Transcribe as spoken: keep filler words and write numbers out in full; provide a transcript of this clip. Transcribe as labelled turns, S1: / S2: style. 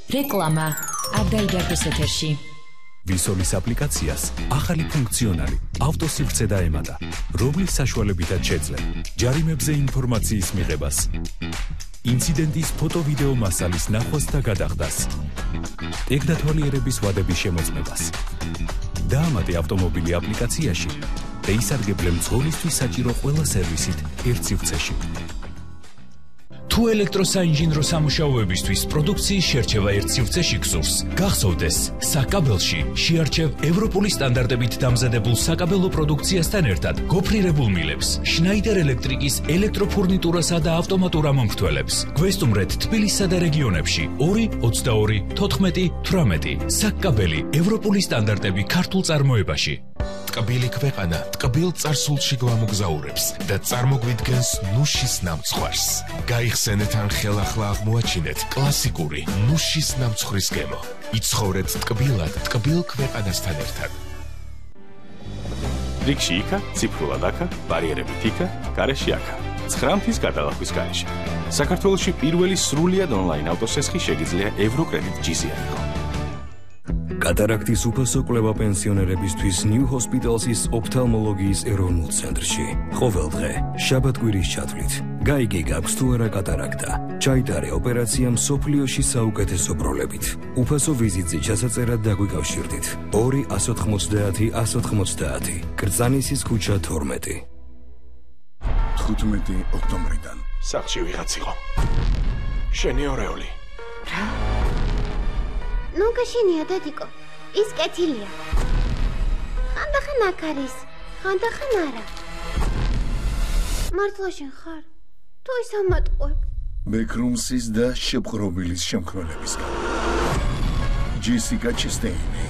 S1: რეკლამა არ დაიბერდეს ეთერში.
S2: ვისოლის აპლიკაციას ახალი ფუნქციონალი ავტოსივრცე დაემატა, რომლის საშუალებითაც შეძლებ ჯარიმებზე ინფორმაციის მიღებას, ინციდენტის ფოტო-ვიდეო მასალის ნახვას და გადახდას, ტექნათვალიერების ვადების შემოწმებას. დაამატე ავტომობილი აპლიკაციაში და ისარგებლე მძღოლისთვის საჭირო ყველა სერვისით ერთ სივრცეში. თუ ელექტროსაინჟინრო სამუშაოებისთვის პროდუქციის შერჩევა ერთ სივრცეში გსურს, გახსოვდეს, საკაბელში შეარჩევ ევროპული სტანდარტებით დამზადებულ საკაბელო პროდუქციასთან ერთად გოფრირებულ მილებს, შნაიდერ ელექტრიკის ელექტროფურნიტურასა და ავტომატურ ამომრთველებს. გვესტუმრეთ თბილისსა და რეგიონებში ორი ოცდაორი თოთხმეტი თვრამეტი. საკაბელი ევროპული სტანდარტები ქართულ წარმოებაში.
S3: ტკბილი ქვეყანა ტკბილ წარსულში გვამოგზაურებს და წარმოგვიდგენს ნუშის ნამცხვარს. გაიხსენეთ ან ხელახლა აღმოაჩინეთ კლასიკური ნუშის ნამცხვრის გემო. იცხოვრეთ ტკბილად ტკბილ ქვეყანასთან ერთად.
S4: რიგში იქა, ციფრულად აქა, ბარიერებით იქა, გარეში აქა. ცხრამთის გადალახვის გარეშე. საქართველოში პირველი სრულიად ონლაინ ავტოსესხი შეგიძლია ევროკრედიტ ჯიზი აიღო.
S2: კატარაქტის უფასო კვლევა პენსიონერებისთვის New Hospital's ოფთალმოლოგიის ეროვნულ ცენტრში. ყოველ დღე, შაბათ-კვირის ჩათვლით. გაიგე გაქვს თუ არა კატარაქტა. ჩაიტარე ოპერაცია მსოფლიოში საუკეთესო პროლებით. უფასო ვიზიტზე ჩასაწერად დაგვიკავშირდით. ორი ათას ოთხმოცდაათი ათას ოთხმოცდაათი. კრწანისის ქუჩა თორმეტი.
S5: თხუთმეტი ოქტომბრიდან.
S3: სახლში ვიღაც იყო. შენი ორეული.
S6: რა? ნუ გაშენია დედიკო, ის კეთილია. ხანდახან აქ არის, ხანდახან არა. მართლა შენ ხარ? თუ ის ამატყუებ?
S5: ბეკრუმსის და შეპყრობილის შემქმნელებისგან. ჯესიკა ჩესტეინი.